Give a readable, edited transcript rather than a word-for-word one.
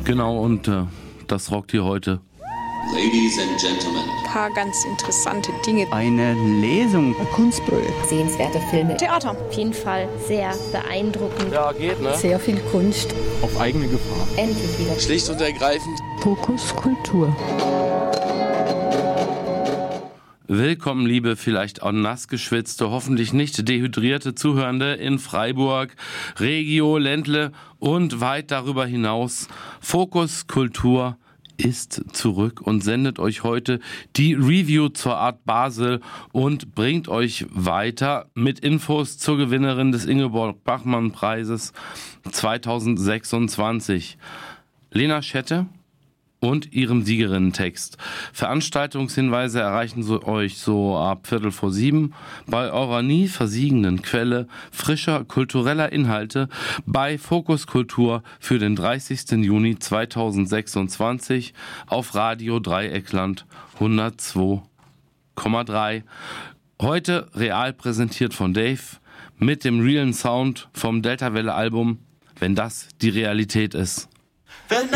Genau, und das rockt hier heute. Ladies and Gentlemen. Ein paar ganz interessante Dinge. Eine Lesung. Ein Kunstprojekt. Sehenswerte Filme. Theater. Auf jeden Fall sehr beeindruckend. Ja, geht, ne? Sehr viel Kunst. Auf eigene Gefahr. Endlich wieder. Schlicht und ergreifend. Fokus Kultur. Willkommen, liebe, vielleicht auch nass geschwitzte, hoffentlich nicht dehydrierte Zuhörende in Freiburg, Regio, Ländle und weit darüber hinaus. Fokus Kultur ist zurück und sendet euch heute die Review zur Art Basel und bringt euch weiter mit Infos zur Gewinnerin des Ingeborg-Bachmann-Preises 2026. Lena Schette und ihrem Siegerinnen-Text. Veranstaltungshinweise erreichen euch so ab 6:15 bei eurer nie versiegenden Quelle frischer kultureller Inhalte bei Fokus Kultur für den 30. Juni 2026 auf Radio Dreieckland 102,3. Heute real präsentiert von Dave mit dem realen Sound vom Delta Welle Album, wenn das die Realität ist. Wenn